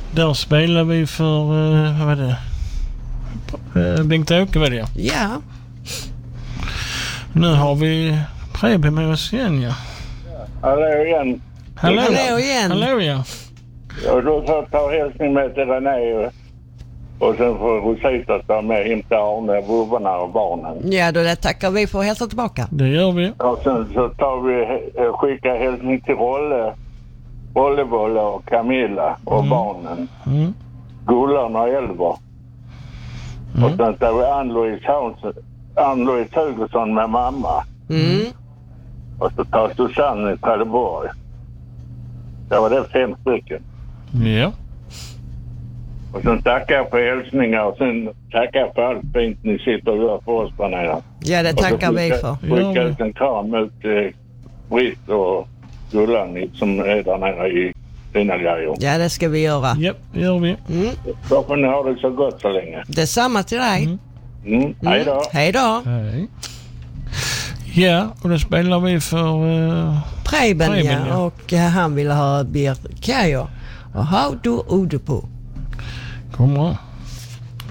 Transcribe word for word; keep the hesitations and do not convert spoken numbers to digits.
Där spelar vi för, uh, vad var det? Uh, Bengt-Åke var det. Ja. Nu har vi Preben med oss igen, ja. Hallå igen. Hallå, Hallå igen. Hallå, ja. Och då så tar hälsning med till René och sen får Rosita ta med hem till Arne, vovvarna och barnen. Ja, då det tackar vi för att hälsa tillbaka. Det gör vi. Och sen så tar vi eh, skickar hälsning till Rolle, Rollebolle och Camilla och Mm. barnen. Mm. Gullan och Elver. Mm. Och sen tar vi Ann-Louise Hansson- Ann-Louise Hugosson med mamma. Mm. Och så tar Susanne i Trelleborg. Det var det fem stycken. Ja. Och sen tackar jag för hälsningar och sen tackar jag för allt fint ni sitter och gör för oss på nere. Ja, det tackar vi för. Skicka ut en kram ut till Britt och Gullan som är där nere i dina grejer. Ja, det ska vi göra. Ja, det gör vi. Mm. Då får ni ha det så gott så länge. Detsamma till dig. Mm. Mm. Hej då. Hej då. Hej. Ja, och då spelar vi för... Uh, Preben, Preben, ja. ja. Och uh, han vill ha Birkajo. Och how do Odo på. kommer